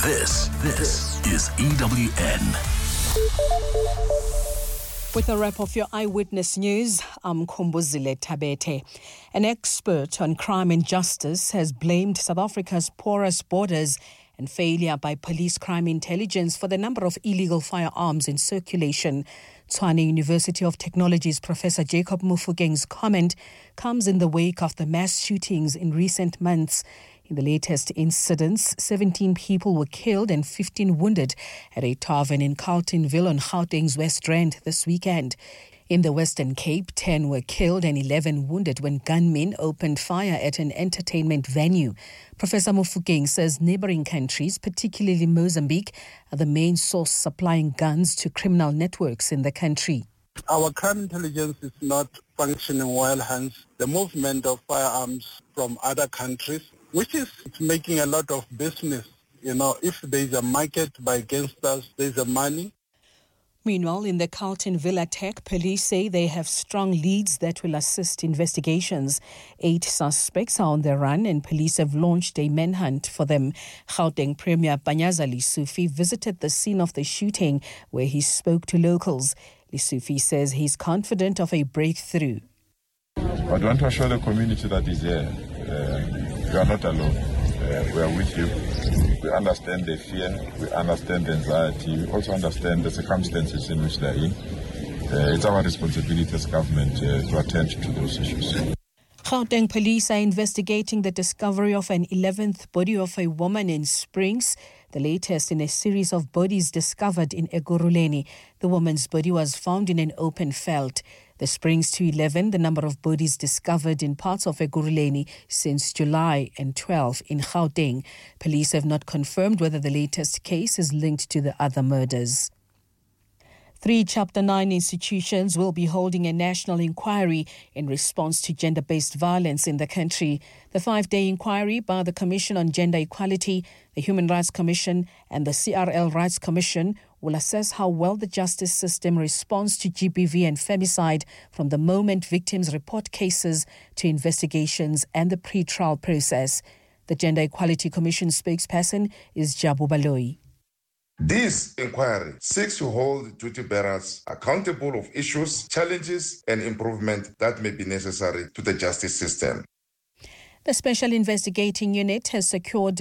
This is EWN. With a wrap of your Eyewitness News, I'm Khumbuzile Tabete. An expert on crime and justice has blamed South Africa's porous borders and failure by police crime intelligence for the number of illegal firearms in circulation. Tshwane University of Technology's Professor Jacob Mofokeng's comment comes in the wake of the mass shootings in recent months. In the latest incidents, 17 people were killed and 15 wounded at a tavern in Carltonville on Gauteng's West Rand this weekend. In the Western Cape, 10 were killed and 11 wounded when gunmen opened fire at an entertainment venue. Professor Mofokeng says neighboring countries, particularly Mozambique, are the main source supplying guns to criminal networks in the country. Our crime intelligence is not functioning well, hence the movement of firearms from other countries, which is making a lot of business. You know, if there is a market by against us, there is a money. Meanwhile, in the Carltonville attack, police say they have strong leads that will assist investigations. 8 suspects are on the run and police have launched a manhunt for them. Gauteng Premier Panyaza Lesufi visited the scene of the shooting where he spoke to locals. Lesufi says he's confident of a breakthrough. I want to assure the community that is here. You are not alone. We are with you. We understand the fear. We understand the anxiety. We also understand the circumstances in which they are in. It's our responsibility as government to attend to those issues. Gauteng police are investigating the discovery of an 11th body of a woman in Springs, the latest in a series of bodies discovered in Ekurhuleni. The woman's body was found in an open veld. This brings to 11 the number of bodies discovered in parts of Ekurhuleni since July and 12 in Gauteng. Police have not confirmed whether the latest case is linked to the other murders. 3 Chapter 9 institutions will be holding a national inquiry in response to gender-based violence in the country. The 5-day inquiry by the Commission on Gender Equality, the Human Rights Commission and the CRL Rights Commission will assess how well the justice system responds to GBV and femicide from the moment victims report cases to investigations and the pre-trial process. The Gender Equality Commission spokesperson is Jabu Baloyi. This inquiry seeks to hold duty bearers accountable of issues, challenges, and improvement that may be necessary to the justice system. The Special Investigating Unit has secured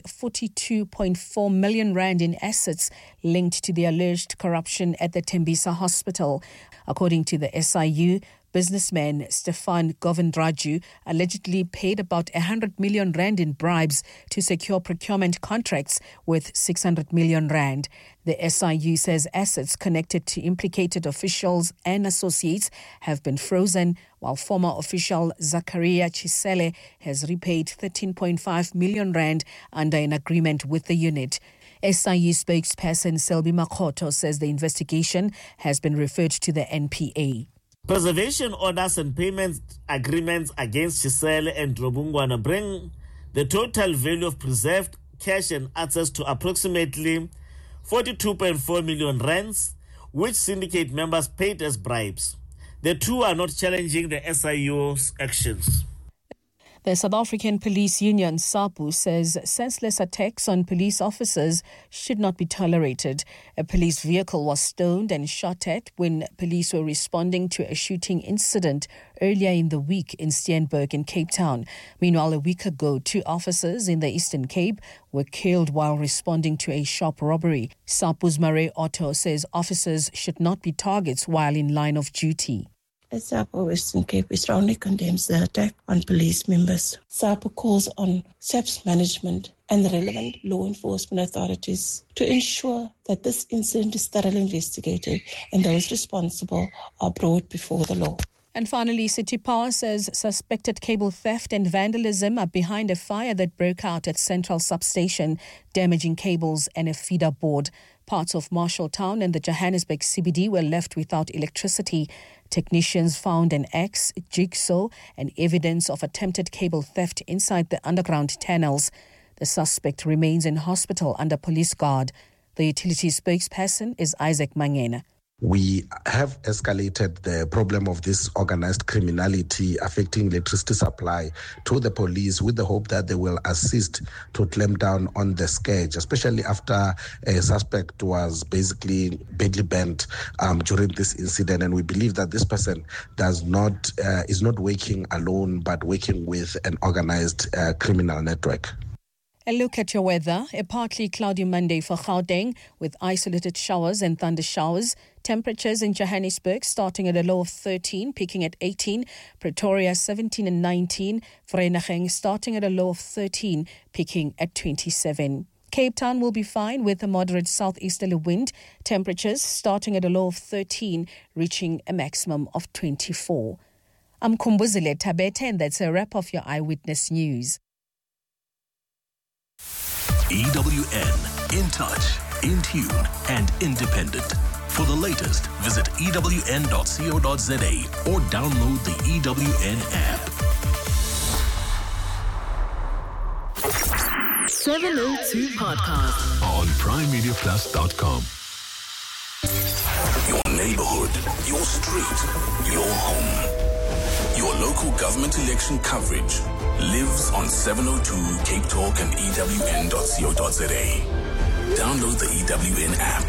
42.4 million rand in assets linked to the alleged corruption at the Tembisa Hospital. According to the SIU, businessman Stefan Govindraju allegedly paid about 100 million rand in bribes to secure procurement contracts worth 600 million rand. The SIU says assets connected to implicated officials and associates have been frozen, while former official Zakaria Chisele has repaid 13.5 million rand under an agreement with the unit. SIU spokesperson Selby Makhoto says the investigation has been referred to the NPA. Preservation orders and payment agreements against Chisele and Robungwana bring the total value of preserved cash and assets to approximately 42.4 million rands, which syndicate members paid as bribes. The two are not challenging the SIU's actions. The South African Police Union, SAPU, says senseless attacks on police officers should not be tolerated. A police vehicle was stoned and shot at when police were responding to a shooting incident earlier in the week in Steenberg in Cape Town. Meanwhile, a week ago, 2 officers in the Eastern Cape were killed while responding to a shop robbery. SAPU's Mare Otto says officers should not be targets while in line of duty. SAPO Western Cape strongly condemns the attack on police members. SAPO calls on SAP's management and the relevant law enforcement authorities to ensure that this incident is thoroughly investigated and those responsible are brought before the law. And finally, City Power says suspected cable theft and vandalism are behind a fire that broke out at Central Substation, damaging cables and a feeder board. Parts of Marshalltown and the Johannesburg CBD were left without electricity. Technicians found an axe, jigsaw, and evidence of attempted cable theft inside the underground tunnels. The suspect remains in hospital under police guard. The utility spokesperson is Isaac Mangena. We have escalated the problem of this organized criminality affecting electricity supply to the police with the hope that they will assist to clamp down on the scourge, especially after a suspect was basically badly burnt during this incident. And we believe that this person is not working alone, but working with an organized criminal network. A look at your weather. A partly cloudy Monday for Gauteng with isolated showers and thunder showers. Temperatures in Johannesburg starting at a low of 13, peaking at 18. Pretoria 17 and 19. Vereeniging starting at a low of 13, peaking at 27. Cape Town will be fine with a moderate southeasterly wind. Temperatures starting at a low of 13, reaching a maximum of 24. I'm Kumbuzile Tabete, and that's a wrap of your Eyewitness News. EWN, in touch, in tune, and independent. For the latest, visit ewn.co.za or download the EWN app. 702 Podcast On PrimeMediaPlus.com. Your neighborhood, your street, your home. Your local government election coverage lives on 702 Cape Talk and ewn.co.za. Download the EWN app.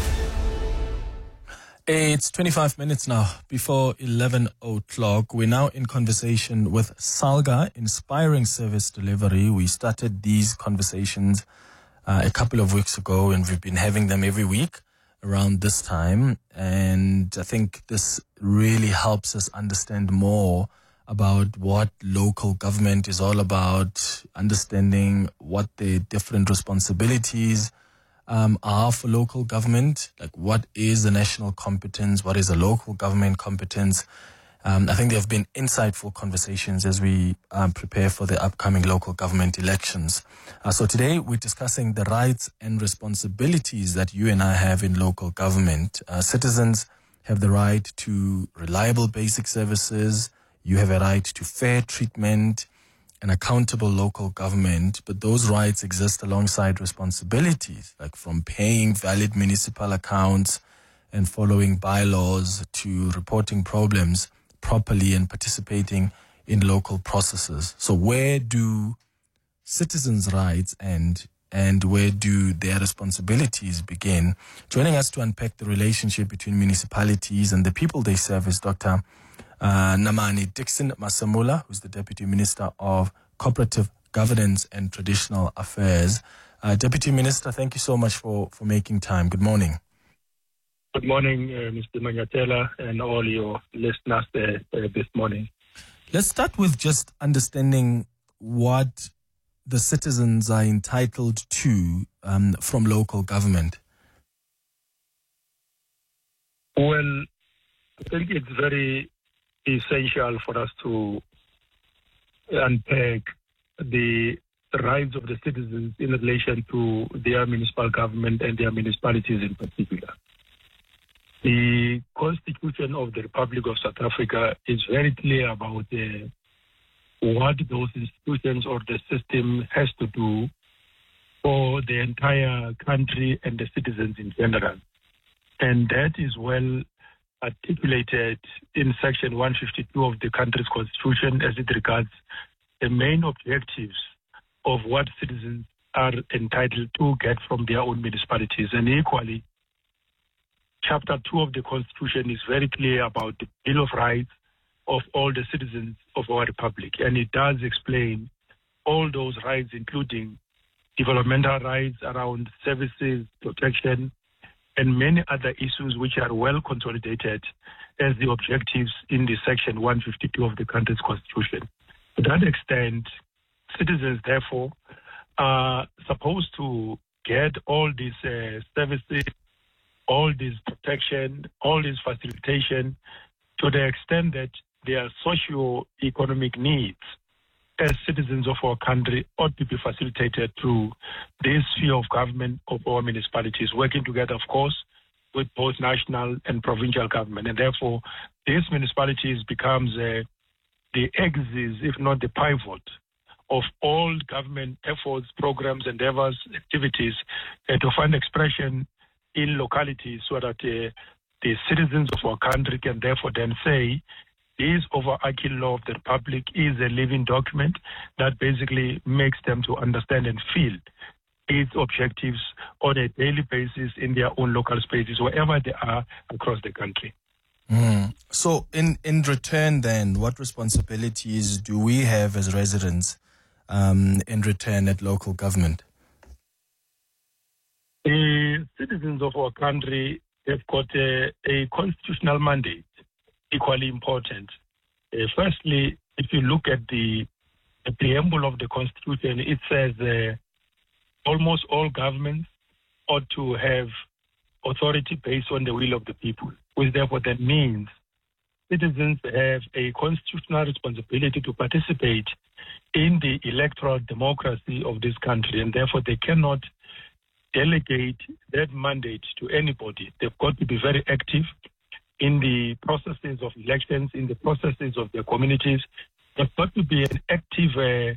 It's 25 minutes now before 11 o'clock. We're now in conversation with Salga, Inspiring Service Delivery. We started these conversations a couple of weeks ago, and we've been having them every week around this time. And I think this really helps us understand more about what local government is all about, understanding what the different responsibilities are for local government, like what is the national competence, what is the local government competence. I think there have been insightful conversations as we prepare for the upcoming local government elections. So today we're discussing the rights and responsibilities that you and I have in local government. Citizens have the right to reliable basic services. You have a right to fair treatment and accountable local government, but those rights exist alongside responsibilities, like from paying valid municipal accounts and following bylaws to reporting problems properly and participating in local processes. So where do citizens' rights end and where do their responsibilities begin? Joining us to unpack the relationship between municipalities and the people they serve is Dr. Namani Dixon Masamula, who's the Deputy Minister of Cooperative Governance and Traditional Affairs. Deputy Minister, thank you so much for making time. Good morning. Good morning, Mr. Manyatela and all your listeners this morning. Let's start with just understanding what the citizens are entitled to from local government. Well, I think it's very essential for us to unpack the rights of the citizens in relation to their municipal government and their municipalities in particular. The Constitution of the Republic of South Africa is very clear about what those institutions or the system has to do for the entire country and the citizens in general. And that is well articulated in Section 152 of the country's Constitution as it regards the main objectives of what citizens are entitled to get from their own municipalities. And equally, Chapter 2 of the Constitution is very clear about the Bill of Rights of all the citizens of our republic. And it does explain all those rights, including developmental rights around services, protection, and many other issues which are well consolidated as the objectives in the Section 152 of the country's Constitution. To that extent, citizens, therefore, are supposed to get all these services, all this protection, all this facilitation to the extent that their socio-economic needs as citizens of our country ought to be facilitated through this sphere of government of our municipalities, working together, of course, with both national and provincial government. And therefore, these municipalities becomes the axis, if not the pivot, of all government efforts, programs, endeavors, activities to find expression in localities so that the citizens of our country can therefore then say, this overarching law of the Republic is a living document that basically makes them to understand and feel its objectives on a daily basis in their own local spaces, wherever they are across the country. So in return then, what responsibilities do we have as residents in return at local government? The citizens of our country have got a constitutional mandate, equally important. Firstly, if you look at the preamble of the Constitution, it says almost all governments ought to have authority based on the will of the people, which therefore that means citizens have a constitutional responsibility to participate in the electoral democracy of this country, and therefore they cannot delegate that mandate to anybody. They've got to be very active in the processes of elections, in the processes of their communities. They've got to be an active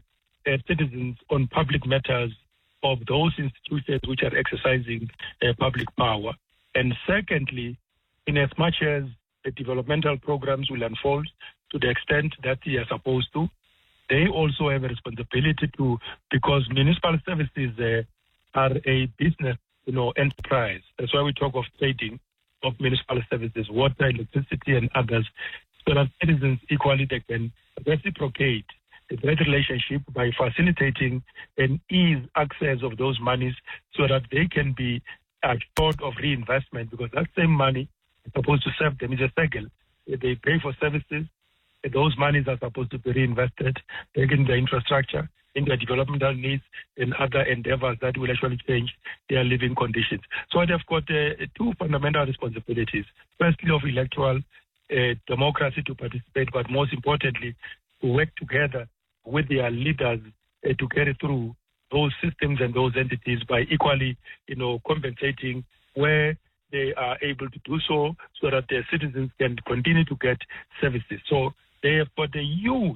citizens on public matters of those institutions which are exercising public power. And secondly, in as much as the developmental programs will unfold to the extent that they are supposed to, they also have a responsibility to, because municipal services are a business, enterprise. That's why we talk of trading of municipal services, water, electricity, and others, so that citizens equally they can reciprocate the trade relationship by facilitating and ease access of those monies so that they can be assured of reinvestment, because that same money is supposed to serve them as a cycle. They pay for services, and those monies are supposed to be reinvested, taken the infrastructure, in their developmental needs and other endeavors that will actually change their living conditions. So they've got two fundamental responsibilities. Firstly, of electoral democracy to participate, but most importantly, to work together with their leaders to carry through those systems and those entities by equally, compensating where they are able to do so that their citizens can continue to get services. So they have got a huge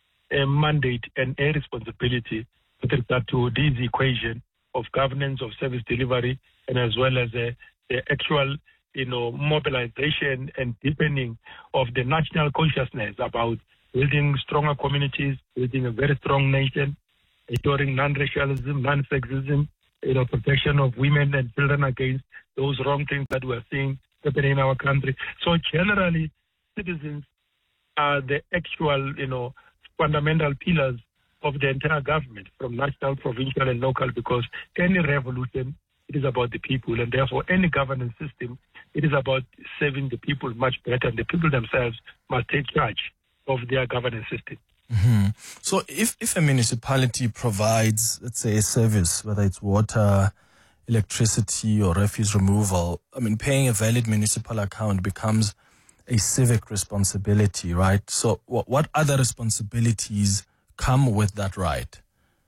mandate and a responsibility with regard to this equation of governance, of service delivery, and as well as the actual, mobilization and deepening of the national consciousness about building stronger communities, building a very strong nation, ensuring non-racialism, non-sexism, protection of women and children against those wrong things that we're seeing happening in our country. So generally, citizens are the actual, fundamental pillars of the entire government, from national, provincial, and local, because any revolution, it is about the people, and therefore any governance system, it is about serving the people much better, and the people themselves must take charge of their governance system. Mm-hmm. So if a municipality provides, let's say, a service, whether it's water, electricity, or refuse removal, paying a valid municipal account becomes a civic responsibility, right? So what other responsibilities come with that right?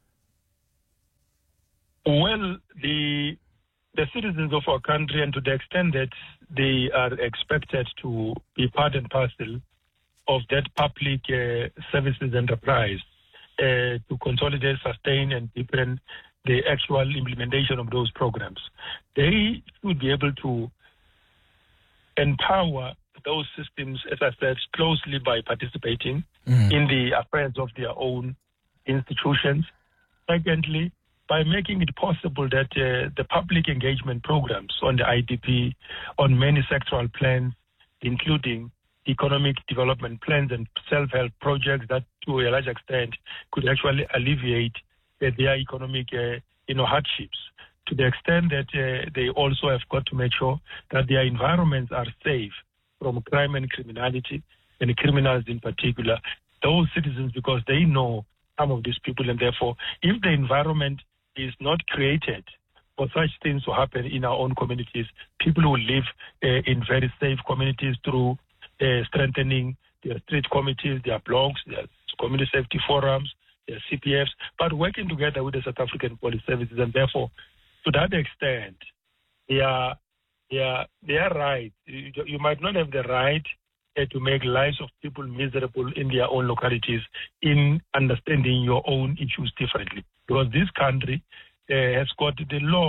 Well, the citizens of our country, and to the extent that they are expected to be part and parcel of that public services enterprise, to consolidate, sustain, and deepen the actual implementation of those programs, they should be able to empower those systems, as I said, closely by participating in the affairs of their own institutions. Secondly, by making it possible that the public engagement programs on the IDP, on many sectoral plans, including economic development plans and self-help projects that to a large extent could actually alleviate their economic hardships, to the extent that they also have got to make sure that their environments are safe from crime and criminality, and criminals in particular, those citizens, because they know some of these people, and therefore, if the environment is not created for such things to happen in our own communities, people will live in very safe communities through strengthening their street committees, their blocks, their community safety forums, their CPFs, but working together with the South African Police Services, and therefore, to that extent, they are right. You might not have the right to make lives of people miserable in their own localities in understanding your own issues differently. Because this country has got the laws of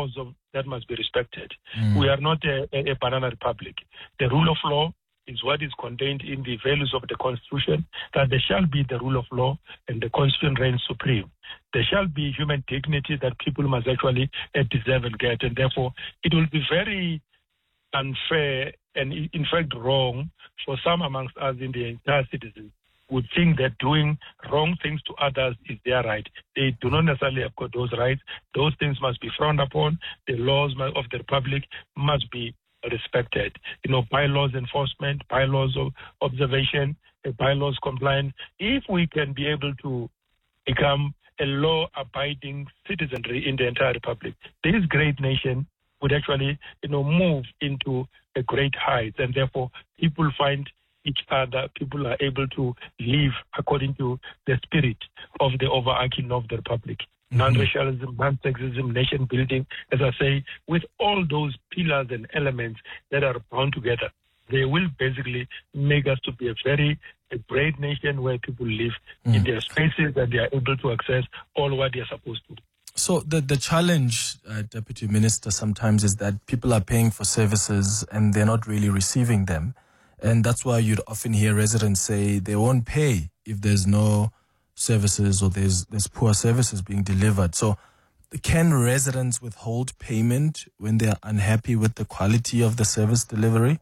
that must be respected. We are not a banana republic. The rule of law is what is contained in the values of the Constitution, that there shall be the rule of law and the Constitution reigns supreme. There shall be human dignity that people must actually deserve and get, and therefore it will be very unfair and in fact wrong for some amongst us in the entire citizens would think that doing wrong things to others is their right. They do not necessarily have got those rights. Those things must be frowned upon. The laws of the Republic must be respected. Bylaws enforcement, bylaws of observation, bylaws compliance. If we can be able to become a law-abiding citizenry in the entire Republic, this great nation would actually, move into a great height, and therefore people find each other, people are able to live according to the spirit of the overarching of the Republic. Non-racialism, non-sexism, nation building, as I say, with all those pillars and elements that are bound together, they will basically make us to be a great nation where people live in their spaces and they are able to access all what they are supposed to. So the challenge, Deputy Minister, sometimes is that people are paying for services and they're not really receiving them. And that's why you'd often hear residents say they won't pay if there's no services or there's poor services being delivered. So can residents withhold payment when they are unhappy with the quality of the service delivery?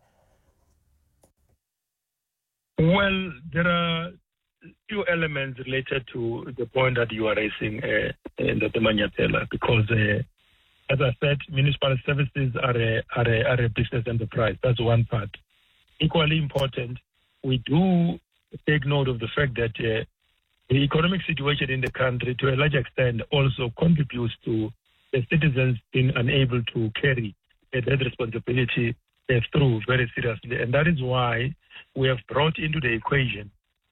Well, there are few elements related to the point that you are raising, Dr. Manyatela, because as I said, municipal services are a business enterprise. That's one part. Equally important, we do take note of the fact that the economic situation in the country, to a large extent, also contributes to the citizens being unable to carry that responsibility through very seriously. And that is why we have brought into the equation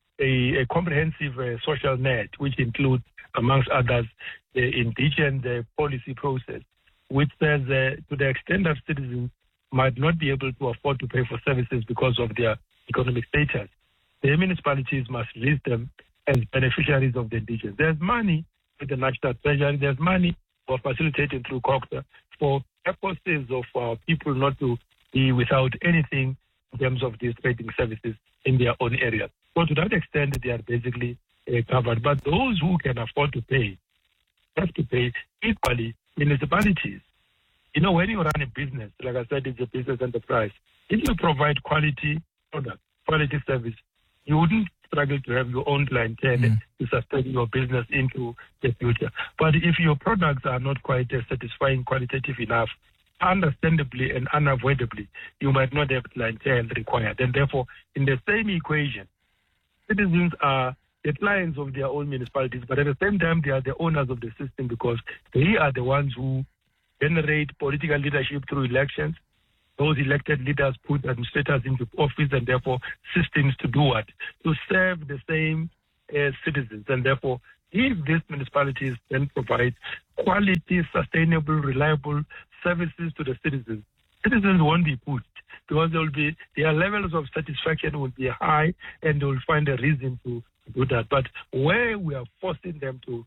a comprehensive social net, which includes, amongst others, the indigent policy process, which says to the extent that citizens might not be able to afford to pay for services because of their economic status, the municipalities must list them as beneficiaries of the indigents. There's money with the National Treasury, there's money for facilitating through COGTA for purposes of people not to be without anything in terms of these trading services in their own area. So to that extent, they are basically covered. But those who can afford to pay have to pay equally. Municipalities, when you run a business, like I said, it's a business enterprise. If you provide quality product, quality service, you wouldn't struggle to have your own clientele to sustain your business into the future. But if your products are not quite satisfying, qualitative enough, understandably and unavoidably, you might not have clientele required. And therefore, in the same equation, citizens are the clients of their own municipalities, but at the same time, they are the owners of the system because they are the ones who generate political leadership through elections. Those elected leaders put administrators into office and therefore systems to do what? To serve the same citizens. And therefore, if these municipalities then provide quality, sustainable, reliable services to the citizens, citizens won't be pushed because their levels of satisfaction will be high and they will find a reason to do that. But where we are forcing them to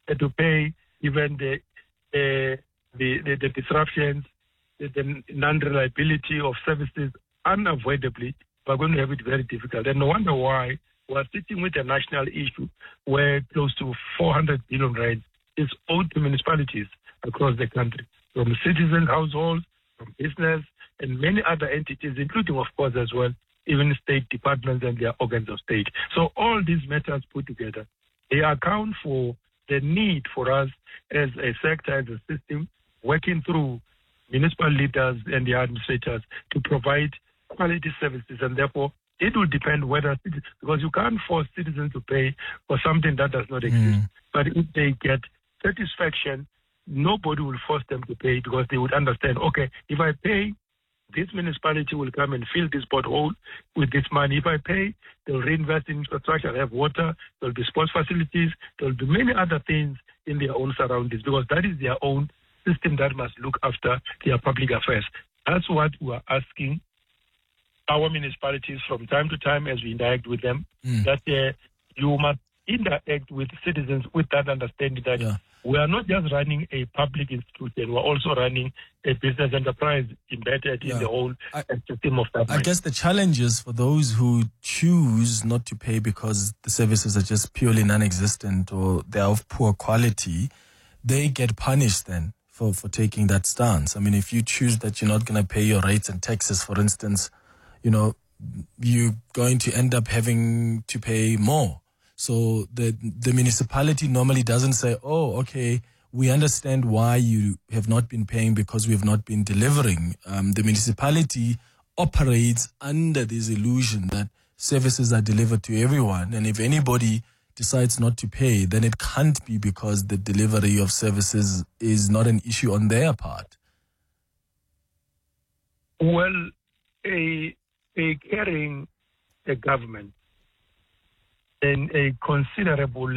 pay even the disruptions, the non-reliability of services unavoidably, we're going to have it very difficult. And no wonder why we're sitting with a national issue where close to 400 billion rand is owed to municipalities across the country, from citizen households, from business, and many other entities, including, of course, as well, even state departments and their organs of state. So all these matters put together, they account for the need for us as a sector, as a system, working through municipal leaders and the administrators to provide quality services. And therefore, it will depend whether, because you can't force citizens to pay for something that does not exist. But if they get satisfaction, nobody will force them to pay because they would understand, okay, if I pay, this municipality will come and fill this pothole with this money. If I pay, they'll reinvest in infrastructure, have water, there'll be sports facilities, there'll be many other things in their own surroundings because that is their own system that must look after their public affairs. That's what we are asking our municipalities from time to time as we interact with them, that you must interact with citizens with that understanding that we are not just running a public institution, we're also running a business enterprise embedded in the whole system of government. I guess the challenge is for those who choose not to pay because the services are just purely non-existent or they're of poor quality, they get punished then for taking that stance. I mean, if you choose that you're not going to pay your rates and taxes, for instance, you're going to end up having to pay more. So the municipality normally doesn't say, oh, okay, we understand why you have not been paying because we have not been delivering. The municipality operates under this illusion that services are delivered to everyone. And if anybody decides not to pay, then it can't be because the delivery of services is not an issue on their part. Well, a caring government and a considerable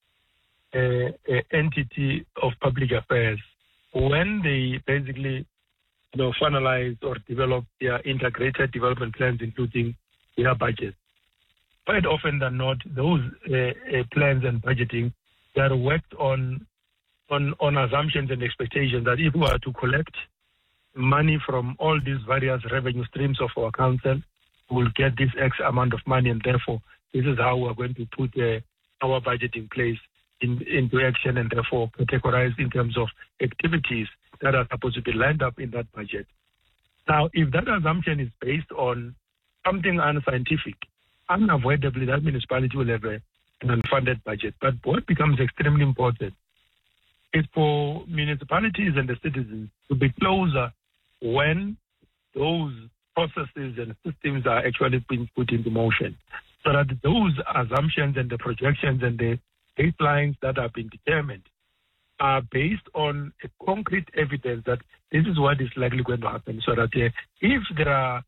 entity of public affairs, when they basically finalize or develop their integrated development plans, including their budget, quite often than not, those plans and budgeting, they are worked on assumptions and expectations that if we are to collect money from all these various revenue streams of our council, we will get this X amount of money, and therefore this is how we're going to put our budget in place into action, and therefore categorize in terms of activities that are supposed to be lined up in that budget. Now, if that assumption is based on something unscientific, unavoidably that municipality will have an unfunded budget. But what becomes extremely important is for municipalities and the citizens to be closer when those processes and systems are actually being put into motion, so that those assumptions and the projections and the baselines that have been determined are based on a concrete evidence that this is what is likely going to happen, so that if there are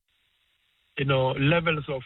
levels of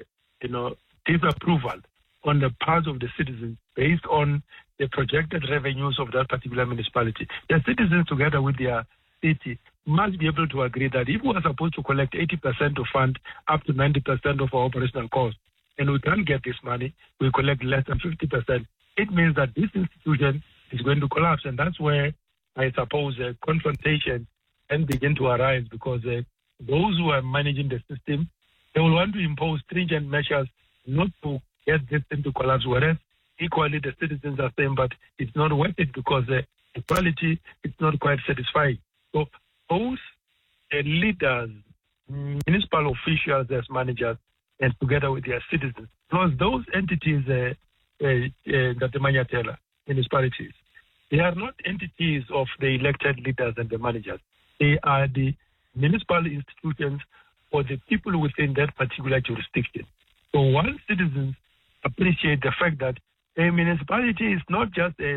disapproval on the part of the citizens based on the projected revenues of that particular municipality, the citizens together with their city must be able to agree that if we are supposed to collect 80% of fund up to 90% of our operational costs, and we can't get this money, we collect less than 50%, it means that this institution is going to collapse. And that's where I suppose confrontation can begin to arise, because those who are managing the system, they will want to impose stringent measures not to get this thing to collapse, whereas equally the citizens are saying, but it's not worth it because the quality is not quite satisfying. So both leaders, municipal officials as managers, and together with their citizens, plus those entities that the Manyatela municipalities, they are not entities of the elected leaders and the managers. They are the municipal institutions for the people within that particular jurisdiction. So once citizens appreciate the fact that a municipality is not just a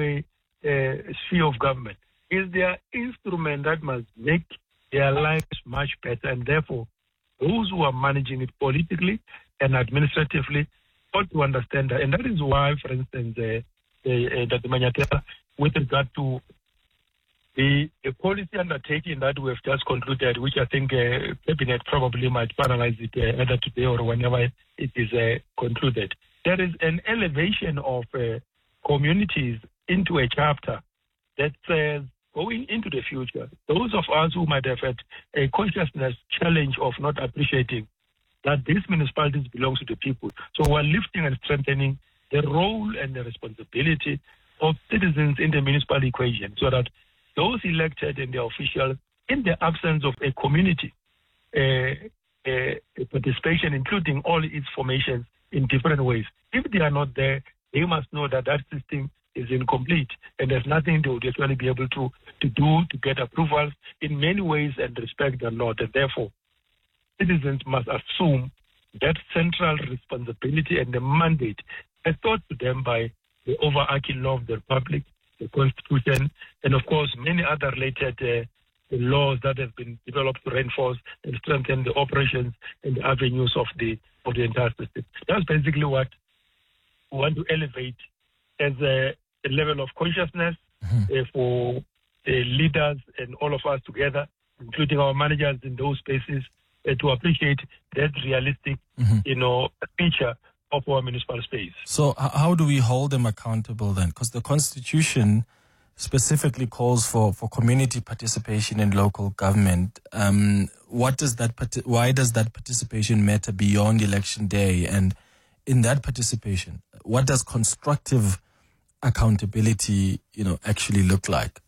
sphere of government, is their instrument that must make their lives much better, and therefore those who are managing it politically and administratively ought to understand that. And that is why, for instance, the Manyatela, with regard to the policy undertaking that we have just concluded, which I think Cabinet probably might finalize it either today or whenever it is concluded, there is an elevation of communities into a chapter that says, going into the future, those of us who might have had a consciousness challenge of not appreciating that these municipalities belong to the people. So we're lifting and strengthening the role and the responsibility of citizens in the municipal equation, so that those elected and their officials, in the absence of a community participation, including all its formations in different ways, if they are not there, they must know that that system is incomplete, and there's nothing they would actually be able to do to get approvals in many ways and respect the law. And therefore, citizens must assume that central responsibility and the mandate as taught to them by the overarching law of the Republic, the Constitution, and of course many other related laws that have been developed to reinforce and strengthen the operations and the avenues of the entire system. That's basically what we want to elevate as a level of consciousness for leaders and all of us together, including our managers in those spaces, to appreciate that realistic, picture of our municipal space. So how do we hold them accountable then? Because the Constitution specifically calls for community participation in local government. Why does that participation matter beyond election day? And in that participation, what does constructive accountability, actually look like?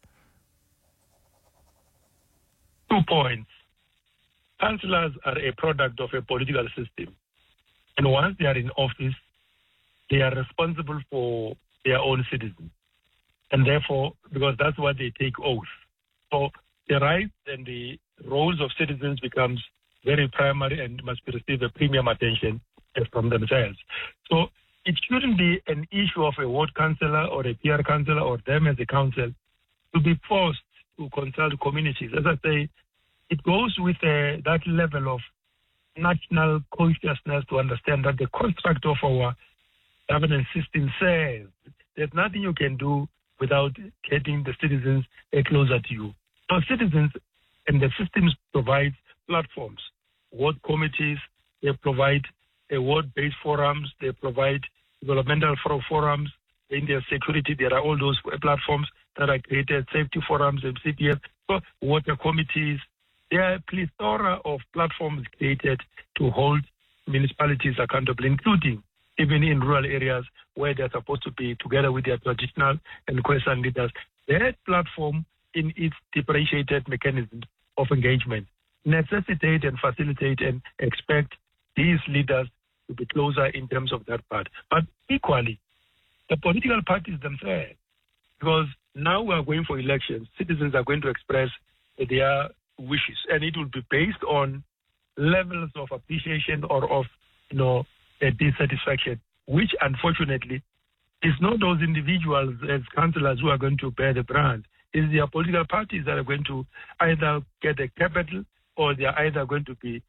2 points. Councillors are a product of a political system. And once they are in office, they are responsible for their own citizens. And therefore, because that's what they take oath. So the rights and the roles of citizens becomes very primary and must receive a premium attention from themselves. So it shouldn't be an issue of a ward councillor or a PR councillor or them as a council to be forced to consult communities. As I say, it goes with that level of national consciousness to understand that the construct of our governance system says there's nothing you can do without getting the citizens closer to you. So citizens and the systems provide platforms, ward committees, they provide ward-based forums, they provide developmental forums, in their security, there are all those platforms that are created, safety forums, MCPF, so water committees. There are a plethora of platforms created to hold municipalities accountable, including even in rural areas where they're supposed to be together with their traditional and Khoisan leaders. That platform, in its differentiated mechanisms of engagement, necessitate and facilitate and expect these leaders to be closer in terms of that part. But equally, the political parties themselves, because now we are going for elections, citizens are going to express their wishes, and it will be based on levels of appreciation or of dissatisfaction, which unfortunately is not those individuals as councillors who are going to bear the brunt. It's their political parties that are going to either get a capital or they are either going to be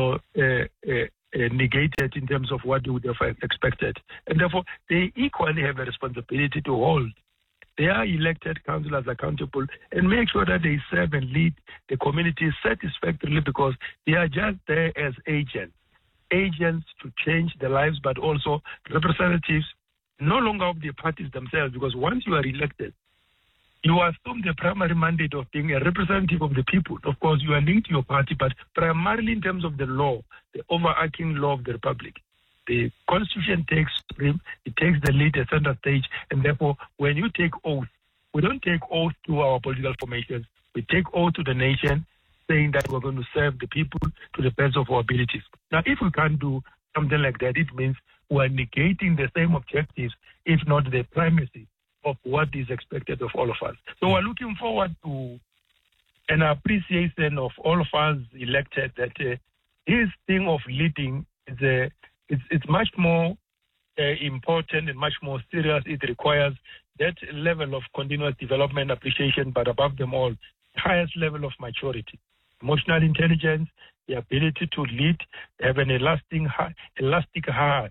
negated in terms of what you would have expected. And therefore, they equally have a responsibility to hold their elected councillors accountable and make sure that they serve and lead the community satisfactorily, because they are just there as agents to change the lives, but also representatives no longer of the parties themselves, because once you are elected, you assume the primary mandate of being a representative of the people. Of course, you are linked to your party, but primarily in terms of the law, the overarching law of the Republic. The Constitution takes the lead at center stage, and therefore, when you take oath, we don't take oath to our political formations. We take oath to the nation, saying that we're going to serve the people to the best of our abilities. Now, if we can't do something like that, it means we're negating the same objectives, if not the primacy of what is expected of all of us. So we're looking forward to an appreciation of all of us elected that this thing of leading is it's much more important and much more serious. It requires that level of continuous development, appreciation, but above them all, highest level of maturity, emotional intelligence, the ability to lead, have an elastic heart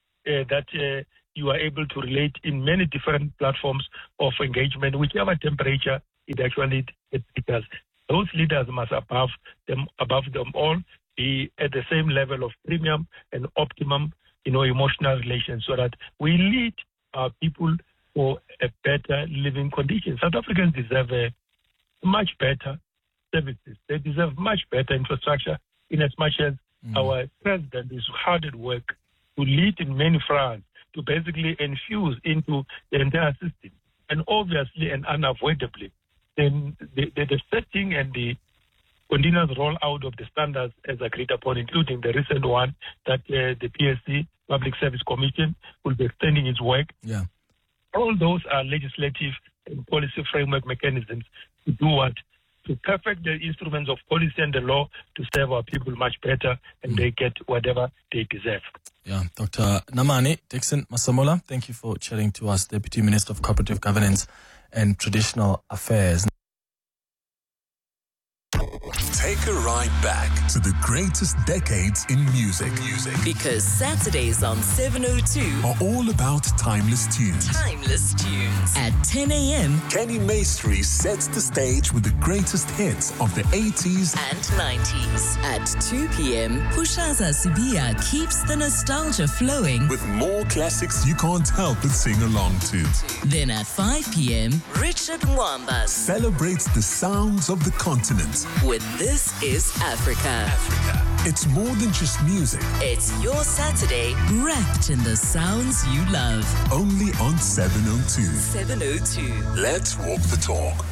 that you are able to relate in many different platforms of engagement, whichever temperature it actually does. Those leaders must above them all be at the same level of premium and optimum, emotional relations, so that we lead our people for a better living condition. South Africans deserve a much better services. They deserve much better infrastructure, in as much as our president is hard at work to lead in many fronts, to basically infuse into the entire system. And obviously and unavoidably, then the setting and the continuous rollout of the standards as agreed upon, including the recent one that the PSC, Public Service Commission, will be extending its work. Yeah. All those are legislative and policy framework mechanisms to do what? To perfect the instruments of policy and the law to serve our people much better, and they get whatever they deserve. Yeah, Dr. Namane Dixon Masamola, thank you for chatting to us, Deputy Minister of Cooperative Governance and Traditional Affairs. take a ride back to the greatest decades in music. Because Saturdays on 702 are all about timeless tunes. At 10 a.m. Kenny Maestri sets the stage with the greatest hits of the 80s and 90s. At 2 p.m., Pushaza Sibia keeps the nostalgia flowing with more classics you can't help but sing along to. Then at 5 p.m., Richard Mwamba celebrates the sounds of the continent with This Is Africa. It's more than just music. It's your Saturday wrapped in the sounds you love. Only on 702. 702. Let's walk the talk.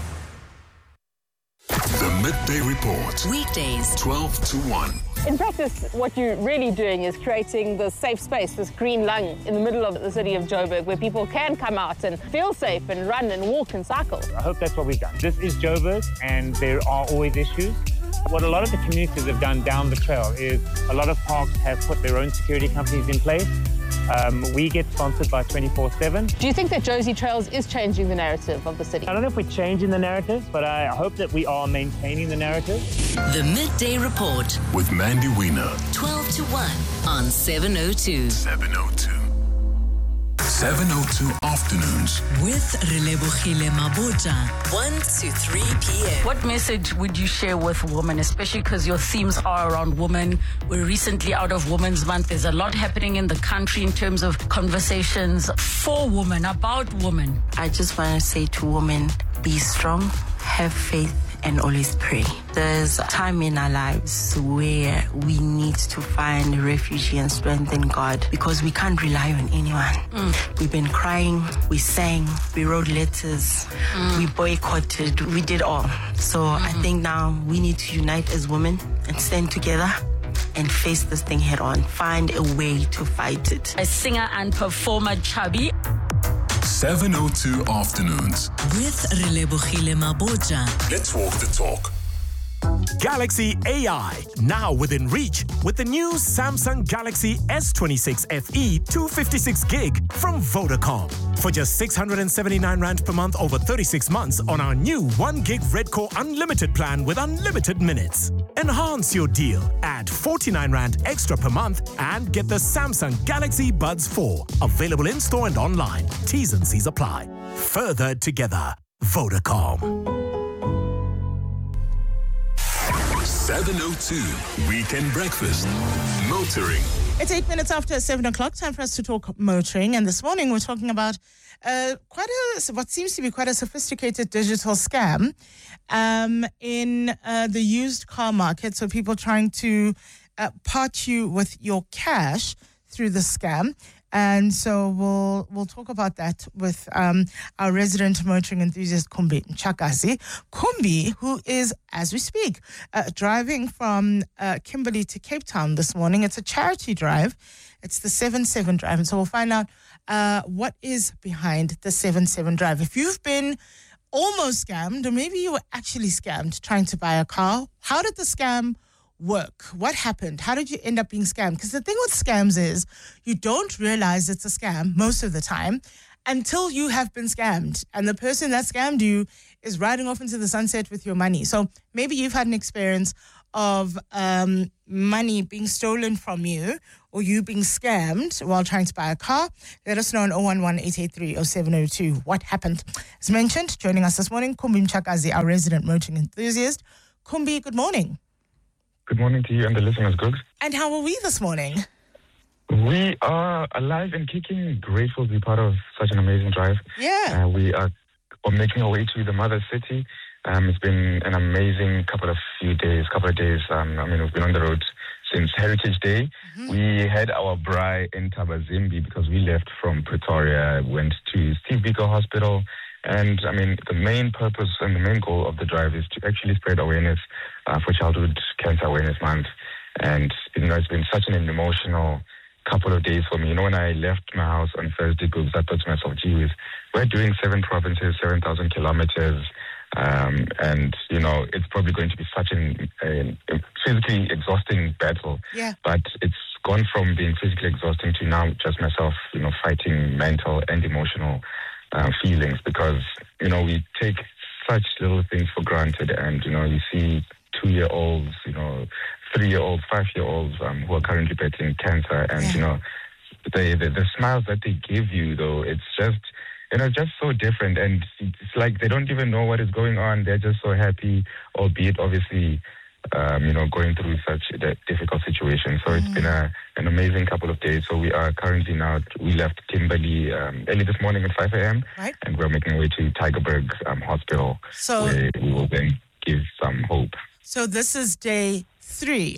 The Midday Report. Weekdays, 12 to 1. In practice, what you're really doing is creating this safe space, this green lung in the middle of the city of Joburg, where people can come out and feel safe and run and walk and cycle. I hope that's what we've done. This is Joburg, and there are always issues. What a lot of the communities have done down the trail is a lot of parks have put their own security companies in place. We get sponsored by 24/7. Do you think that Josie Trails is changing the narrative of the city? I don't know if we're changing the narrative, but I hope that we are maintaining the narrative. The Midday Report with Mandy Wiener. 12 to 1 on 702. 702 afternoons with Relebohile Mabota, 1 to 3 p.m. What message would you share with women, especially because your themes are around women? We're recently out of Women's Month. There's a lot happening in the country in terms of conversations for women, about women. I just want to say to women, be strong, have faith, and always pray. There's a time in our lives where we need to find refuge and strength in God because we can't rely on anyone. We've been crying, we sang, we wrote letters, we boycotted, we did all. So I think now we need to unite as women and stand together and face this thing head on. Find a way to fight it. A singer and performer, Chubby. 702 afternoons with Relebohile Mabota. Let's walk the talk. Galaxy AI, now within reach with the new Samsung Galaxy S26 FE 256 gig from Vodacom. For just 679 Rand per month over 36 months on our new 1 gig Redcore Unlimited plan with unlimited minutes. Enhance your deal. Add 49 Rand extra per month and get the Samsung Galaxy Buds 4. Available in-store and online. T's and C's apply. Further together. Vodacom. 702 Weekend Breakfast. Motoring. It's 8 minutes after 7 o'clock. Time for us to talk motoring. And this morning we're talking about what seems to be quite a sophisticated digital scam in the used car market. So people trying to part you with your cash through the scam. And so we'll talk about that with our resident motoring enthusiast, Kumbi Nchakazi. Kumbi, who is, as we speak, driving from Kimberley to Cape Town this morning. It's a charity drive. It's the 7-7 drive. And so we'll find out what is behind the 7-7 drive. If you've been almost scammed, or maybe you were actually scammed trying to buy a car, how did the scam work? What happened? How did you end up being scammed? Because the thing with scams is you don't realize it's a scam most of the time until you have been scammed. And the person that scammed you is riding off into the sunset with your money. So maybe you've had an experience of money being stolen from you or you being scammed while trying to buy a car. Let us know on 011-883-0702 what happened. As mentioned, joining us this morning, Kumbi Nchakazi, our resident motoring enthusiast. Kumbi, good morning. Good morning to you and the listeners, Googs. And how are we this morning? We are alive and kicking. Grateful to be part of such an amazing drive. Yeah. We are making our way to the mother city. It's been an amazing couple of days. We've been on the road since Heritage Day. Mm-hmm. We had our braai in Tabazimbi because we left from Pretoria, went to Steve Biko Hospital. And, the main purpose and the main goal of the drive is to actually spread awareness for Childhood Cancer Awareness Month. And, it's been such an emotional couple of days for me. When I left my house on Thursday, I thought to myself, gee whiz, we're doing 7 provinces, 7,000 kilometers. And, it's probably going to be such a physically exhausting battle. Yeah. But it's gone from being physically exhausting to now just myself, fighting mental and emotional feelings because, we take such little things for granted and, you see 2-year-olds, 3-year-olds, 5-year-olds who are currently battling cancer. And, the smiles that they give you, though, it's just, just so different. And it's like they don't even know what is going on. They're just so happy, albeit obviously, going through such a difficult situation. So it's been an amazing couple of days. So we are currently we left Kimberley early this morning at 5 a.m. Right. And we're making our way to Tygerberg Hospital, where we will then give some hope. So this is day 2.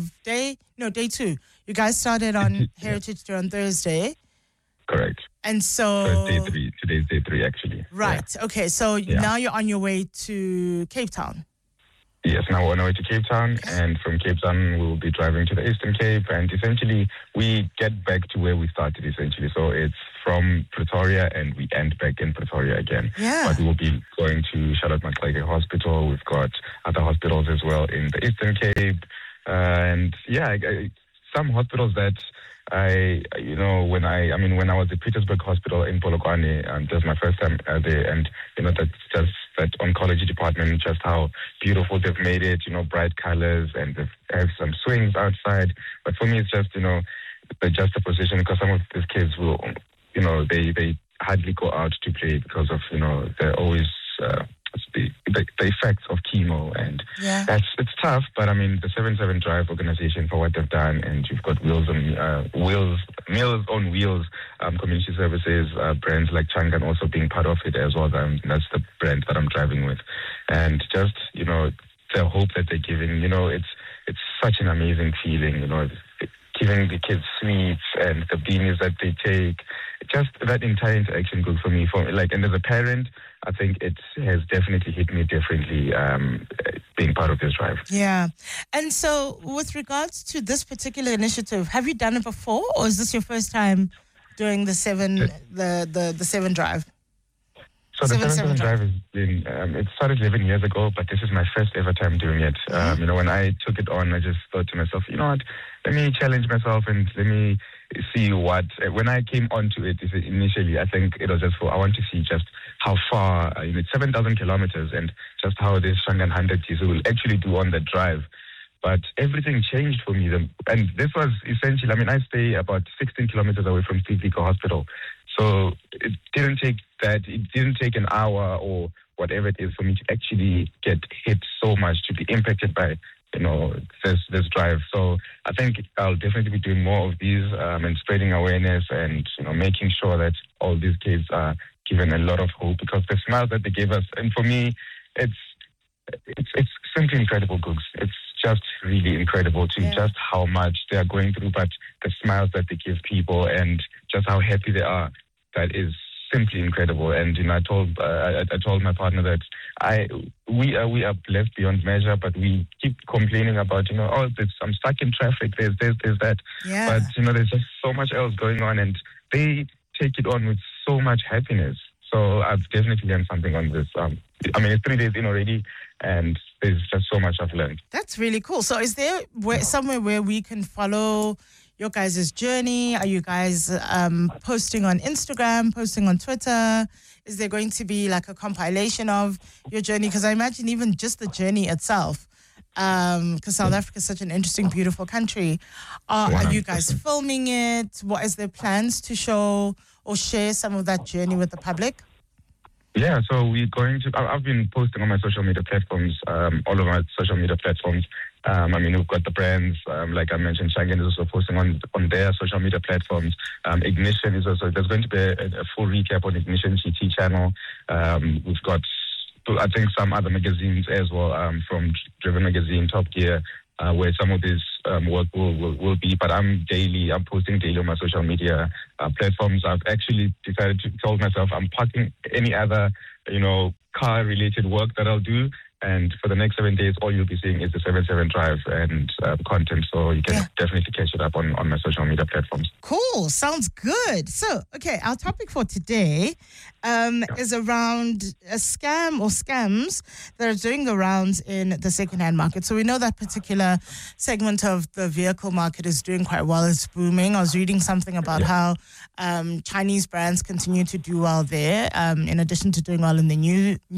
You guys started on Heritage Day on Thursday. Correct. And so it's day 3. Today's day 3, actually. Right. Yeah. Okay. So now you're on your way to Cape Town. Yes, now we're on our way to Cape Town, and from Cape Town we will be driving to the Eastern Cape, and essentially we get back to where we started, essentially. So it's from Pretoria, and we end back in Pretoria again. Yeah. But we will be going to Charlotte Maxeke Hospital. We've got other hospitals as well in the Eastern Cape, and some hospitals that when I was at Petersburg Hospital in Polokwane, that was my first time there, and that's just that oncology department, just how beautiful they've made it, bright colors, and they have some swings outside. But for me, it's just the juxtaposition, because some of these kids will, they hardly go out to play because of they're always the effects of chemo, and it's tough. But the 77 Drive organization, for what they've done, and you've got Meals on Wheels, community services, brands like Changan also being part of it as well. That's the brand that I'm driving with, and just the hope that they're giving. It's such an amazing feeling. Giving the kids sweets and the beanies that they take. Just that entire interaction goes for me. And as a parent, I think it has definitely hit me differently being part of this drive. Yeah. And so with regards to this particular initiative, have you done it before, or is this your first time doing the 7 Drive? So the 7 Drive has been, it started 11 years ago, but this is my first ever time doing it. When I took it on, I just thought to myself, what, let me challenge myself and let me see when I came onto it initially, I think it was just I want to see just how far, it's 7,000 kilometers, and just how this Shangaan 100 diesel will actually do on the drive. But everything changed for me. And this was essentially, I stay about 16 kilometers away from Steve Biko Hospital. So it didn't take an hour or whatever it is for me to actually get hit so much, to be impacted by, this drive. So I think I'll definitely be doing more of these and spreading awareness and, making sure that all these kids are given a lot of hope, because the smiles that they gave us, and for me, it's simply incredible, Googs. It's just really incredible to just how much they are going through, but the smiles that they give people and just how happy they are, that is simply incredible. And I told my partner that we are blessed beyond measure, but we keep complaining about I'm stuck in traffic. There's that. Yeah. But there's just so much else going on, and they take it on with so much happiness. So I've definitely learned something on this. It's 3 days in already, and there's just so much I've learned. That's really cool. So is there somewhere where we can follow your guys' journey? Are you guys posting on Instagram, posting on Twitter? Is there going to be like a compilation of your journey? Because I imagine even just the journey itself, because South Africa is such an interesting, beautiful country. Are you guys filming it? What is their plans to show or share some of that journey with the public? Yeah, so we're going to... I've been posting on my social media platforms, all of my social media platforms. We've got the brands, like I mentioned, Changan is also posting on their social media platforms. Ignition is also... There's going to be a full recap on Ignition GT channel. We've got, I think, some other magazines as well, from Driven Magazine, Top Gear, where some of this work will be. But I'm posting daily on my social media platforms. I've actually told myself I'm parking any other, car-related work that I'll do. And for the next 7 days, all you'll be seeing is the 77 Drive and content. So you can definitely catch it up on my social media platforms. Cool. Sounds good. So, okay, our topic for today is around a scam or scams that are doing the rounds in the second-hand market. So we know that particular segment of the vehicle market is doing quite well. It's booming. I was reading something about how Chinese brands continue to do well there, in addition to doing well in the new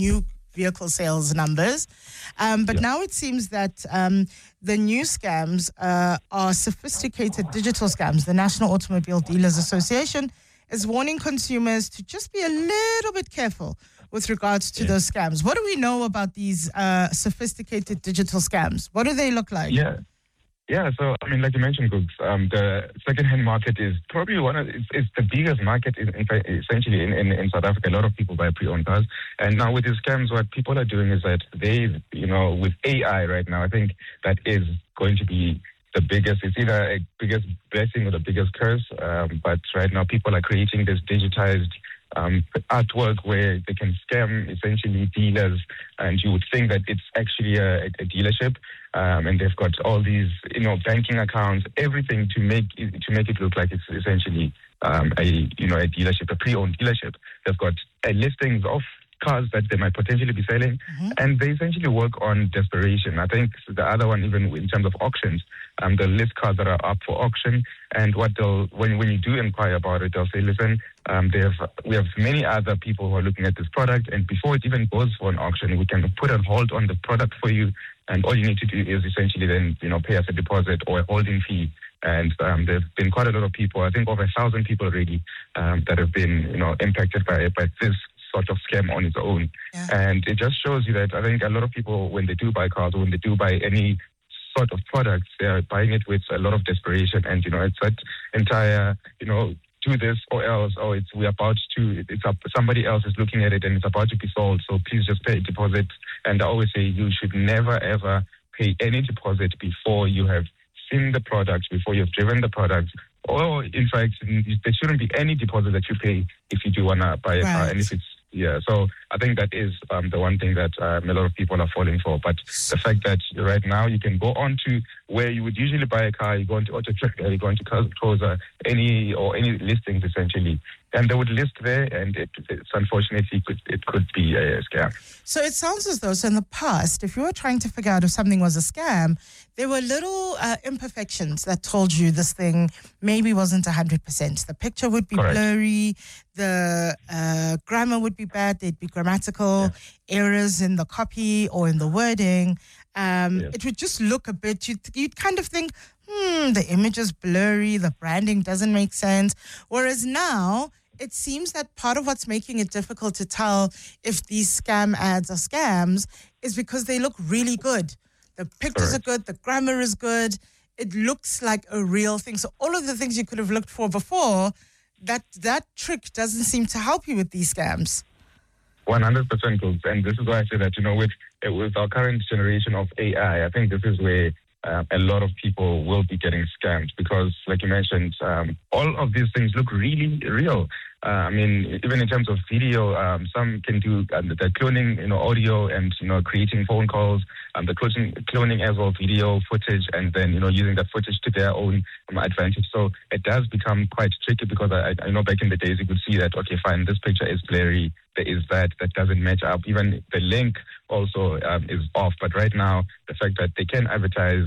vehicle sales numbers. But now it seems that the new scams are sophisticated digital scams. The National Automobile Dealers Association is warning consumers to just be a little bit careful with regards to those scams. What do we know about these sophisticated digital scams? What do they look like? Yeah, so, I mean, like you mentioned, Googs, the second-hand market is probably it's the biggest market, essentially, in South Africa. A lot of people buy pre-owned cars. And now with these scams, what people are doing is that they, with AI right now, I think that is going to be the biggest, it's either a biggest blessing or the biggest curse. But right now, people are creating this digitized artwork where they can scam essentially dealers, and you would think that it's actually a dealership, and they've got all these banking accounts, everything to make it look like it's essentially a dealership, a pre-owned dealership. They've got listings of cars that they might potentially be selling, and they essentially work on desperation. I think the other one, even in terms of auctions, they'll list cars that are up for auction, and what when you do inquire about it, they'll say, listen, we have many other people who are looking at this product, and before it even goes for an auction, we can put a hold on the product for you, and all you need to do is essentially then pay us a deposit or a holding fee. And there've been quite a lot of people, I think over 1,000 people already, that have been impacted by this sort of scam on its own. And it just shows you that I think a lot of people, when they do buy cars or when they do buy any sort of products, they're buying it with a lot of desperation. And, it's that entire, do this or else, or somebody else is looking at it and it's about to be sold, so please just pay a deposit. And I always say you should never, ever pay any deposit before you have seen the product, before you've driven the product. Or, in fact, there shouldn't be any deposit that you pay if you do want to buy a car. And if it's, so I think that is the one thing that a lot of people are falling for. But the fact that right now you can go on to where you would usually buy a car, you go into Auto Trader, you go into Xhosa, any listings essentially, and they would list there, and it's unfortunately it could be a scam. So it sounds as though, in the past, if you were trying to figure out if something was a scam, there were little imperfections that told you this thing maybe wasn't 100%. The picture would be blurry, the grammar would be bad, there'd be grammatical errors in the copy or in the wording. It would just look a bit, you'd kind of think, the image is blurry, the branding doesn't make sense. Whereas now, it seems that part of what's making it difficult to tell if these scam ads are scams is because they look really good. The pictures are good, the grammar is good, it looks like a real thing. So all of the things you could have looked for before, that trick doesn't seem to help you with these scams. 100% good. And this is why I say that, with our current generation of AI, I think this is where a lot of people will be getting scammed because, like you mentioned, all of these things look really real. I mean, even in terms of video, some can do the cloning, audio and, creating phone calls, the cloning as well video footage, and then, using that footage to their own advantage. So it does become quite tricky because I know back in the days you could see that, okay, fine, this picture is blurry, there is that doesn't match up. Even the link also is off. But right now, the fact that they can advertise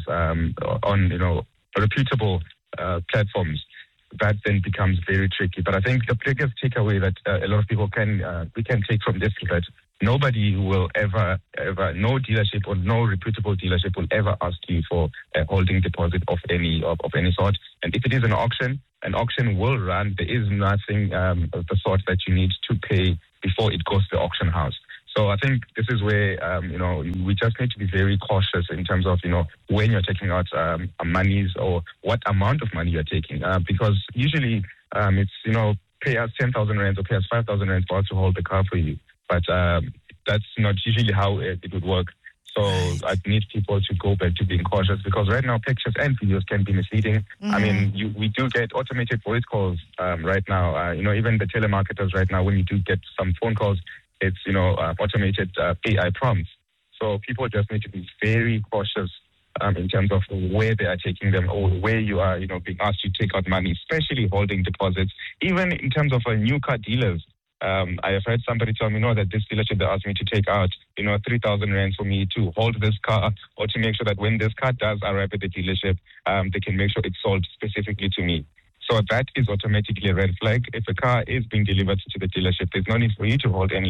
on, reputable platforms, that then becomes very tricky. But I think the biggest takeaway that a lot of people we can take from this is that nobody will ever, no dealership or no reputable dealership will ever ask you for a holding deposit of any sort. And if it is an auction will run. There is nothing of the sort that you need to pay before it goes to the auction house. So I think this is where, we just need to be very cautious in terms of, when you're taking out monies or what amount of money you're taking. Because usually it's, pay us 10,000 rand or pay us 5,000 rand for us to hold the car for you. But that's not usually how it would work. So I need people to go back to being cautious because right now pictures and videos can be misleading. I mean, we do get automated voice calls right now. Even the telemarketers right now, when you do get some phone calls, it's, automated AI prompts. So people just need to be very cautious in terms of where they are taking them or where you are, being asked to take out money, especially holding deposits. Even in terms of new car dealers, I have heard somebody tell me, that this dealership, they asked me to take out, 3,000 rand for me to hold this car or to make sure that when this car does arrive at the dealership, they can make sure it's sold specifically to me. So that is automatically a red flag. If a car is being delivered to the dealership, there's no need for you to hold any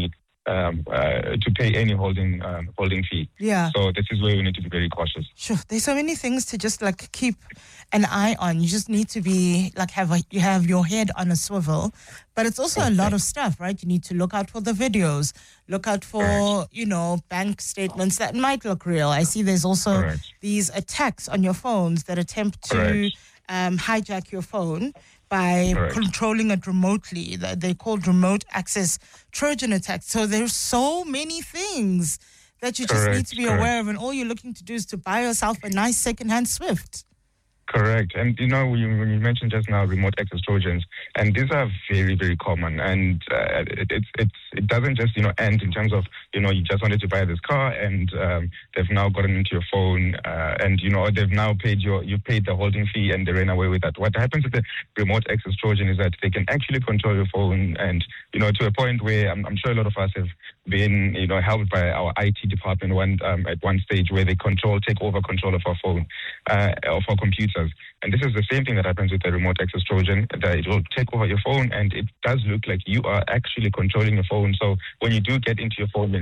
to pay any holding fee. Yeah. So this is where we need to be very cautious. Sure. There's so many things to just like keep an eye on. You just need to be like you have your head on a swivel, but it's also a lot of stuff, right? You need to look out for the videos, look out for, bank statements that might look real. I see there's also these attacks on your phones that attempt to hijack your phone by controlling it remotely. They're called remote access Trojan attacks. So there's so many things that you just need to be aware of, and all you're looking to do is to buy yourself a nice second-hand Swift. Correct. And, when you mentioned just now remote access Trojans, and these are very, very common. And it doesn't just, end in terms of, you just wanted to buy this car and they've now gotten into your phone and, they've now paid you paid the holding fee and they ran away with that. What happens with the remote access Trojan is that they can actually control your phone and, to a point where I'm sure a lot of us have been, helped by our IT department at one stage where they take over control of our phone, of our computers. And this is the same thing that happens with the remote access Trojan, that it will take over your phone and it does look like you are actually controlling your phone. So when you do get into your phone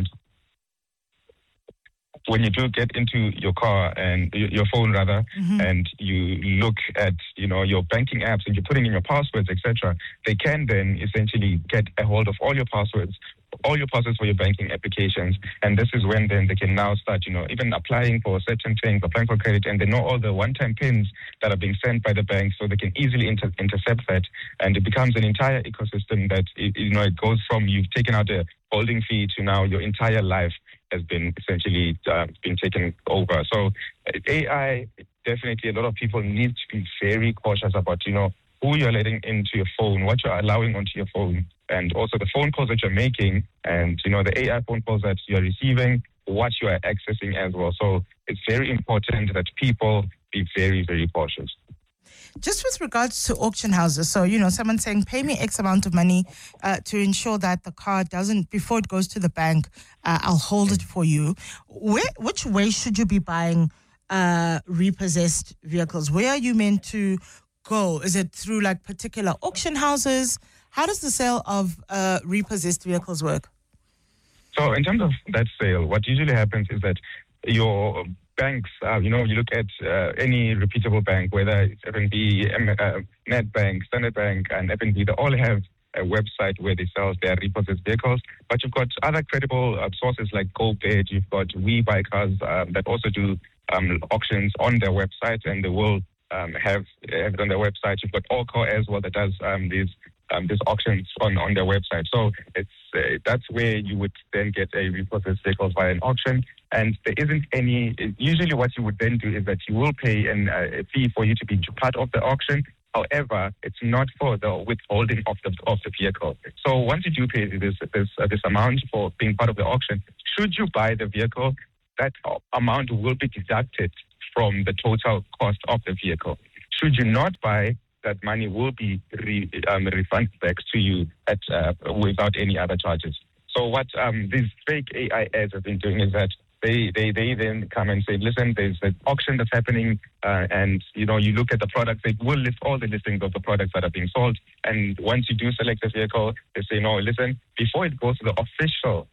your car and your phone rather, and you look at, your banking apps and you're putting in your passwords, etc., they can then essentially get a hold of all your passwords for your banking applications. And this is when then they can now start, even applying for certain things, applying for credit, and they know all the one-time PINs that are being sent by the bank, so they can easily intercept that. And it becomes an entire ecosystem that, it goes from you've taken out a holding fee to now your entire life has been essentially been taken over. So AI, definitely a lot of people need to be very cautious about, who you're letting into your phone, what you're allowing onto your phone, and also the phone calls that you're making, and the AI phone calls that you're receiving, what you are accessing as well. So it's very important that people be very, very cautious. Just with regards to auction houses, so, someone's saying, pay me X amount of money to ensure that the car before it goes to the bank, I'll hold it for you. Which way should you be buying repossessed vehicles? Where are you meant to go? Is it through like particular auction houses? How does the sale of repossessed vehicles work? So in terms of that sale, what usually happens is that your banks, you look at any reputable bank, whether it's FNB, Nedbank, Standard Bank, and FNB, they all have a website where they sell their repossessed vehicles. But you've got other credible sources like GoBid, you've got We Buy Cars that also do auctions on their website, and they will have it on their website. You've got Allcar as well that does these auctions on their website. So that's where you would then get a repossessed vehicle via an auction. And there isn't any. Usually, what you would then do is that you will pay a fee for you to be part of the auction. However, it's not for the withholding of the vehicle. So once you do pay this amount for being part of the auction, should you buy the vehicle, that amount will be deducted from the total cost of the vehicle. Should you not buy, that money will be refunded back to you without any other charges. So what these fake AI ads have been doing is that they then come and say, listen, there's an auction that's happening, and you look at the products. They will list all the listings of the products that are being sold, and once you do select a vehicle, they say, no, listen, before it goes to the official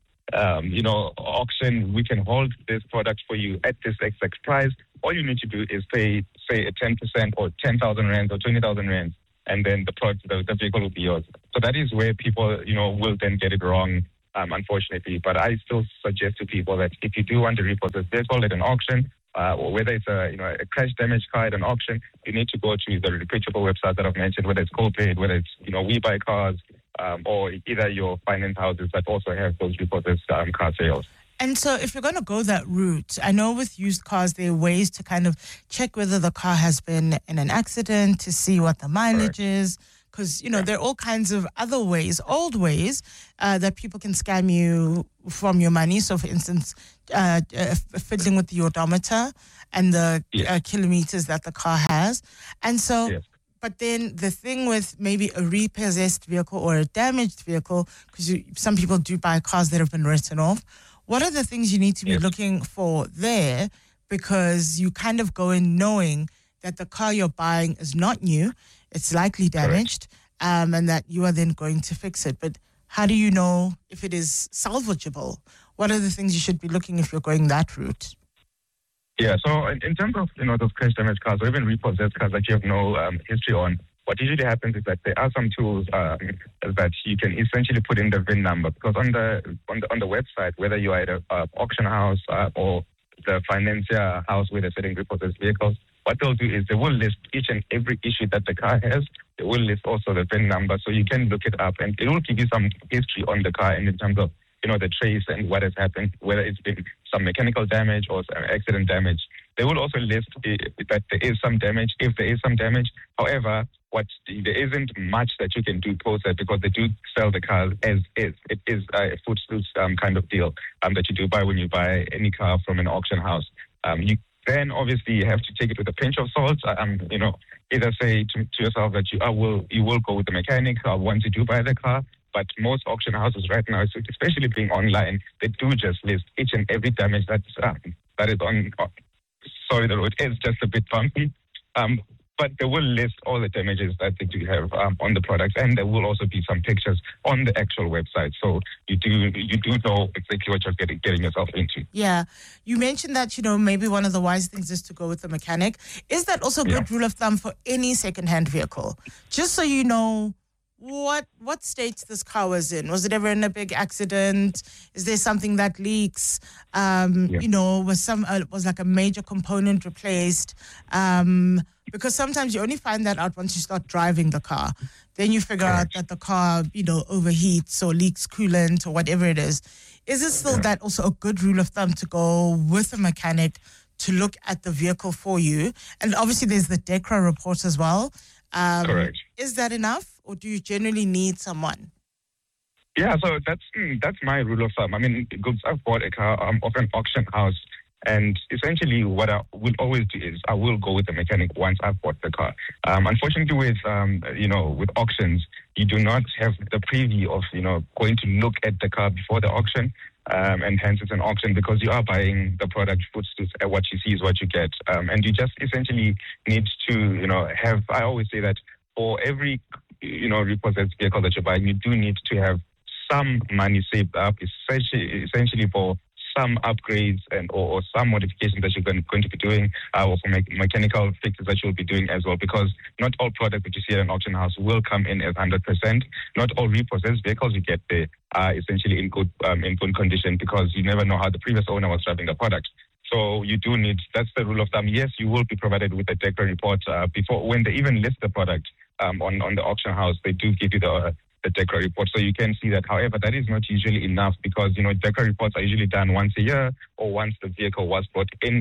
auction, we can hold this product for you at this exact price. All you need to do is pay, say, a 10% or 10,000 rand or 20,000 rand, and then the vehicle will be yours. So that is where people, will then get it wrong, unfortunately. But I still suggest to people that if you do want to repossess vehicle at an auction, or whether it's a crash damage car at an auction, you need to go to the reputable website that I've mentioned, whether it's GoPay, whether it's We Buy Cars, or either your finance houses that also have those repossessed car sales. And so if you're going to go that route, I know with used cars, there are ways to kind of check whether the car has been in an accident, to see what the mileage is. Because, there are all kinds of other ways, old ways, that people can scam you from your money. So, for instance, fiddling with the odometer and the kilometers that the car has. And so, but then the thing with maybe a repossessed vehicle or a damaged vehicle, because some people do buy cars that have been written off, what are the things you need to be looking for there? Because you kind of go in knowing that the car you're buying is not new, it's likely damaged, and that you are then going to fix it. But How do you know if it is salvageable? What are the things you should be looking if you're going that route? Yeah, so in terms of, those crash damaged cars or even repossessed cars that you have no history on, what usually happens is that there are some tools that you can essentially put in the VIN number, because on the website, whether you are at an auction house or the financier house where they're selling repossessed vehicles, what they'll do is they will list each and every issue that the car has. They will list also the VIN number, so you can look it up, and it will give you some history on the car and in terms of the trace and what has happened, whether it's been some mechanical damage or some accident damage. They will also list that there is some damage, if there is some damage. However, there isn't much that you can do post that, because they do sell the cars as is. It is a footloose kind of deal that you do buy when you buy any car from an auction house. You then obviously have to take it with a pinch of salt. Either say to yourself that you will go with the mechanic once you do buy the car. But most auction houses right now, especially being online, they do just list each and every damage that is on. Sorry, the road is just a bit bumpy. But they will list all the damages that they do have on the products, and there will also be some pictures on the actual website, so you do know exactly what you're getting yourself into. Yeah, you mentioned that maybe one of the wise things is to go with the mechanic. Is that also a good rule of thumb for any second-hand vehicle? Just so you know what state this car was in. Was it ever in a big accident? Is there something that leaks? Was like a major component replaced? Because sometimes you only find that out once you start driving the car. Then you figure out that the car, overheats or leaks coolant or whatever it is. Is it still that also a good rule of thumb to go with a mechanic to look at the vehicle for you? And obviously there's the DEKRA report as well. Correct. Is that enough, or do you generally need someone? Yeah, so that's my rule of thumb. I mean, I've bought a car off an auction house, and essentially what I will always do is I will go with the mechanic once I've bought the car. Unfortunately, with auctions, you do not have the preview of going to look at the car before the auction. And hence it's an auction, because you are buying the product footloose. What you see is what you get. And you just essentially need to, I always say that for every, repossessed vehicle that you're buying, you do need to have some money saved up, essentially for some upgrades or some modifications that you're going to be doing, or for mechanical fixes that you'll be doing as well, because not all products that you see at an auction house will come in as 100%. Not all repossessed vehicles you get there are essentially in good condition, because you never know how the previous owner was driving the product. So you do need, that's the rule of thumb. Yes, you will be provided with a DEKRA report before, when they even list the product on the auction house, they do give you the DEKRA report, so you can see that. However, that is not usually enough, because DEKRA reports are usually done once a year or once the vehicle was brought into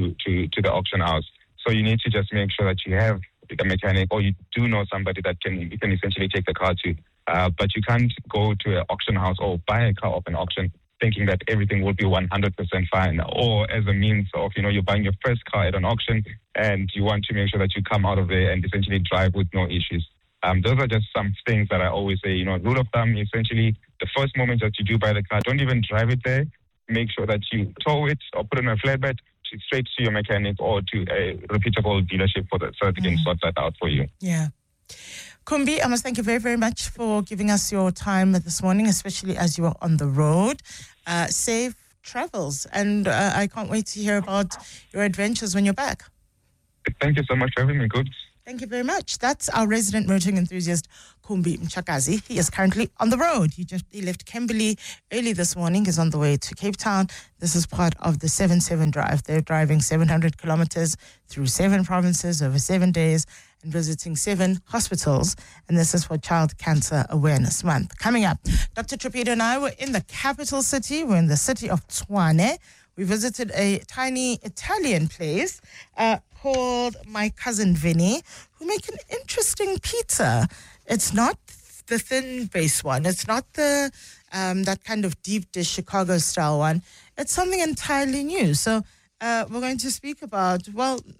to the auction house. So you need to just make sure that you have a mechanic, or you do know somebody that you can essentially take the car to. But you can't go to an auction house or buy a car off an auction thinking that everything will be 100% fine, or as a means of, you're buying your first car at an auction and you want to make sure that you come out of there and essentially drive with no issues. Those are just some things that I always say, rule of thumb, essentially, the first moment that you do buy the car, don't even drive it there. Make sure that you tow it or put it on a flatbed straight to your mechanic or to a reputable dealership so that they can sort that out for you. Yeah. Kumbi, I must thank you very, very much for giving us your time this morning, especially as you are on the road. Safe travels, and I can't wait to hear about your adventures when you're back. Thank you so much for having me. Good. Thank you very much. That's our resident motoring enthusiast, Kumbi Mchakazi. He is currently on the road. He left Kimberley early this morning. He's on the way to Cape Town. This is part of the 7-7 drive. They're driving 700 kilometers through 7 provinces over 7 days and visiting 7 hospitals. And this is for Child Cancer Awareness Month. Coming up, Dr. Trapido and I were in the capital city. We're in the city of Tshwane. We visited a tiny Italian place called My Cousin Vinny, who make an interesting pizza. It's not the thin base one. It's not the that kind of deep dish Chicago style one. It's something entirely new. So we're going to speak about,